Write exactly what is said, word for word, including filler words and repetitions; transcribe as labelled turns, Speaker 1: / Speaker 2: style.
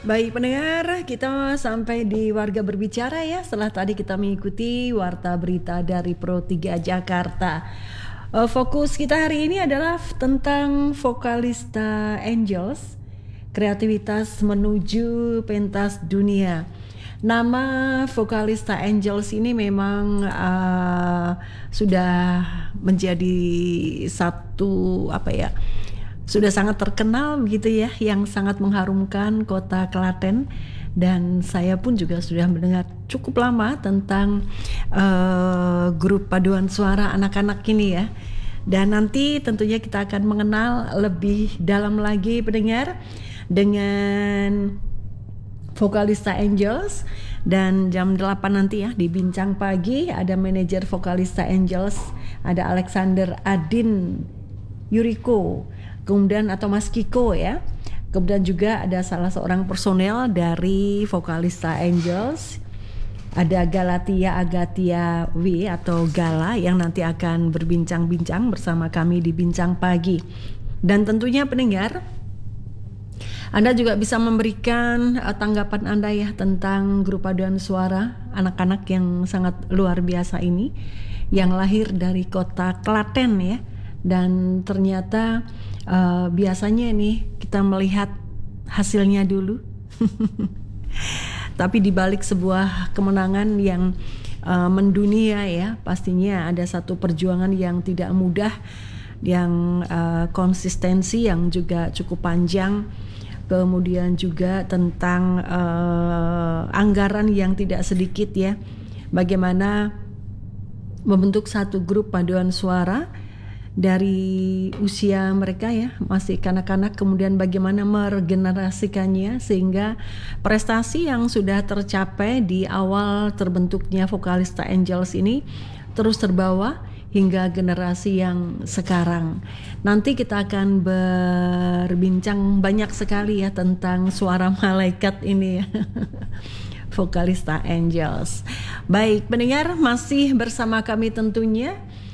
Speaker 1: Baik pendengar, kita sampai di Warga Berbicara ya. Setelah tadi kita mengikuti warta berita dari Pro tiga Jakarta. Uh, fokus kita hari ini adalah tentang Vokalista Angels, kreativitas menuju pentas dunia. Nama Vokalista Angels ini memang uh, sudah menjadi satu apa ya? Sudah sangat terkenal begitu ya, yang sangat mengharumkan kota Klaten, dan saya pun juga sudah mendengar cukup lama tentang uh, grup paduan suara anak-anak ini ya. Dan nanti tentunya kita akan mengenal lebih dalam lagi pendengar dengan Vokalista Angels. Dan jam delapan nanti ya di Bincang Pagi ada manajer Vokalista Angels, ada Alexander Adin Yuriko, kemudian atau Mas Kiko ya. Kemudian juga ada salah seorang personel dari Vokalista Angels, ada Galatia Agatia W atau Gala, yang nanti akan berbincang-bincang bersama kami di Bincang Pagi. Dan tentunya pendengar, Anda juga bisa memberikan uh, tanggapan Anda ya tentang grup paduan suara anak-anak yang sangat luar biasa ini, yang lahir dari kota Klaten ya. Dan ternyata uh, biasanya nih kita melihat hasilnya dulu. Tapi di balik sebuah kemenangan yang uh, mendunia ya, pastinya ada satu perjuangan yang tidak mudah, yang uh, konsistensi yang juga cukup panjang. Kemudian juga tentang uh, anggaran yang tidak sedikit ya. Bagaimana membentuk satu grup paduan suara dari usia mereka ya masih kanak-kanak, kemudian bagaimana meregenerasikannya sehingga prestasi yang sudah tercapai di awal terbentuknya Vokalista Angels ini terus terbawa hingga generasi yang sekarang. Nanti kita akan berbincang banyak sekali ya tentang suara malaikat ini ya. Vokalista Angels. Baik pendengar, masih bersama kami tentunya